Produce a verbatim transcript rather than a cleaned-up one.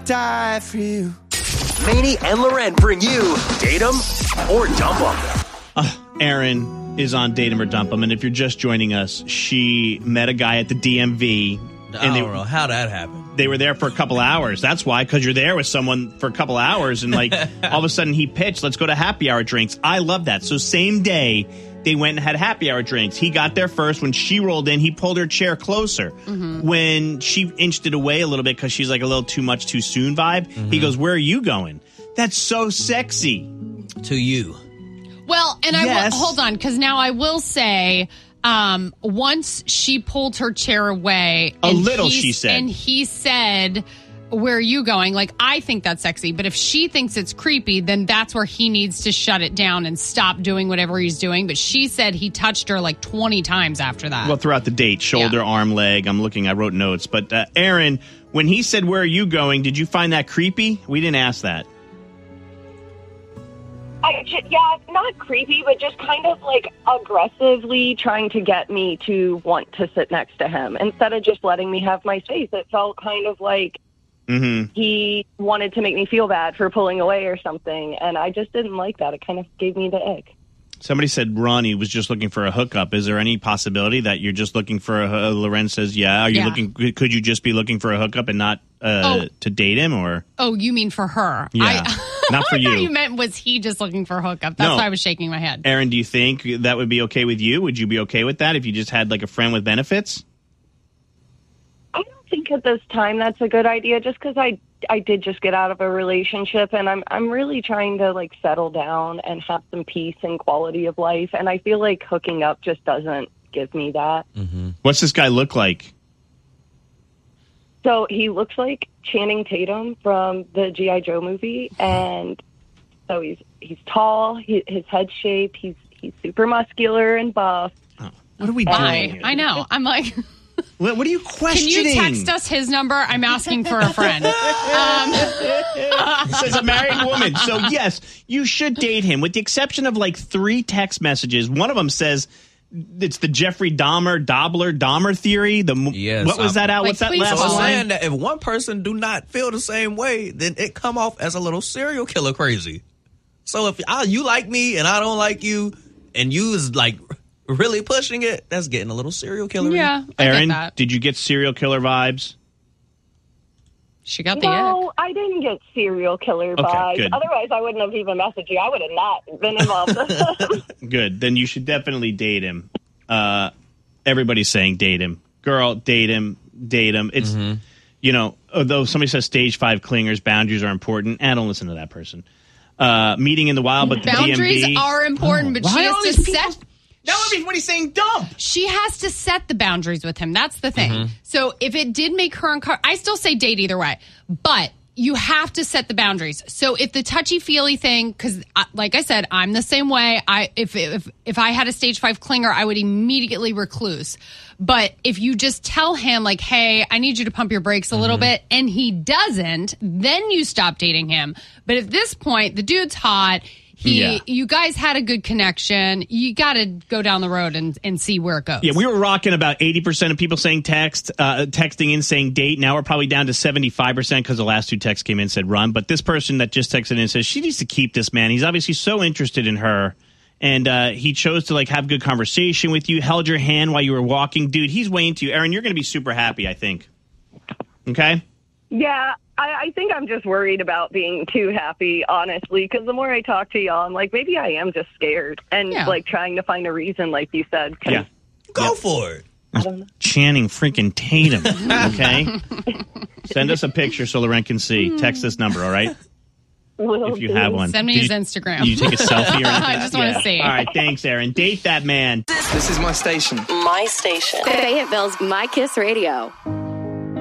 die for you. Manny and Loren bring you Date 'em or Dump 'em. Uh, Erin is on Date 'em or Dump 'em, and if you're just joining us, she met a guy at the D M V. I and don't they, know how that happened. They were there for a couple hours. That's why, because you're there with someone for a couple hours, and like all of a sudden he pitched, let's go to happy hour drinks. I love that. So same day, they went and had happy hour drinks. He got there first. When she rolled in, he pulled her chair closer. Mm-hmm. When she inched it away a little bit because she's like a little too much too soon vibe, mm-hmm. he goes, where are you going? That's so sexy. To you. Well, and I yes. will, hold on, because now I will say, um, once she pulled her chair away. A and little, he, she said. And he said, where are you going? Like, I think that's sexy. But if she thinks it's creepy, then that's where he needs to shut it down and stop doing whatever he's doing. But she said he touched her like twenty times after that. Well, throughout the date, shoulder, yeah. arm, leg. I'm looking, I wrote notes. But uh, Erin, when he said, where are you going? Did you find that creepy? We didn't ask that. I just, yeah, not creepy, but just kind of like aggressively trying to get me to want to sit next to him instead of just letting me have my space. It felt kind of like mm-hmm. he wanted to make me feel bad for pulling away or something, and I just didn't like that. It kind of gave me the ick. Somebody said Ronnie was just looking for a hookup. Is there any possibility that you're just looking for a, uh, Loren says, yeah, are you yeah. looking, could you just be looking for a hookup and not uh, oh. to date him, or? Oh, you mean for her? Yeah, I, not for you. I thought you meant was he just looking for a hookup? That's no. why I was shaking my head. Erin, do you think that would be okay with you? Would you be okay with that if you just had like a friend with benefits? I don't think at this time that's a good idea, just because I I did just get out of a relationship, and I'm I'm really trying to like settle down and have some peace and quality of life, and I feel like hooking up just doesn't give me that. Mm-hmm. What's this guy look like? So he looks like Channing Tatum from the G I. Joe movie, and so he's he's tall, he, his head shape, he's he's super muscular and buff. Oh, what are we doing? I, I know. I'm like. What, what are you questioning? Can you text us his number? I'm asking for a friend. Um, Says a married woman. So, yes, you should date him, with the exception of like three text messages. One of them says it's the Jeffrey Dahmer, Dobler, Dahmer theory. The yes, What was that out? Like, What's that please last So I'm line? saying that if one person do not feel the same way, then it come off as a little serial killer crazy. So if I, you like me and I don't like you, and you is like really pushing it, that's getting a little serial killer. yeah, I Erin, get that. did you get serial killer vibes? She got the No, ick. I didn't get serial killer Okay, vibes. good. Otherwise, I wouldn't have even messaged you. I would have not been involved. Good. Then you should definitely date him. Uh, everybody's saying date him. Girl, date him. Date him. It's, mm-hmm. you know, although somebody says stage five clingers, boundaries are important. I don't listen to that person. Uh, meeting in the wild, but the Boundaries D M V are important, but Why she are all has these to people- set. Now everybody's saying dump. She has to set the boundaries with him. That's the thing. Mm-hmm. So if it did make her uncomfortable, I still say date either way. But you have to set the boundaries. So if the touchy-feely thing, because like I said, I'm the same way. I if if if I had a stage five clinger, I would immediately recluse. But if you just tell him like, hey, I need you to pump your brakes a little Mm-hmm. bit, and he doesn't, then you stop dating him. But at this point, the dude's hot. He, Yeah. You guys had a good connection. You got to go down the road and, and see where it goes. Yeah, we were rocking about eighty percent of people saying text, uh, texting in saying date. Now we're probably down to seventy-five percent because the last two texts came in and said run. But this person that just texted in says she needs to keep this man. He's obviously so interested in her. And uh, he chose to like have good conversation with you, held your hand while you were walking. Dude, he's way into you. Erin, you're going to be super happy, I think. Okay? Yeah, I, I think I'm just worried about being too happy, honestly, because the more I talk to y'all, I'm like, maybe I am just scared and Yeah. like trying to find a reason, like you said. 'cause Yeah. Go Yep. for it. I don't know. Channing freaking Tatum. Okay? Send us a picture so Loren can see. Text this number, all right? Will If you do. have one. Send me Did his you- Instagram. Did you take a selfie or anything? I just wanna Yeah. see. All right, thanks, Erin. Date that man. This is my station. My station. Fayetteville's My Kiss Radio.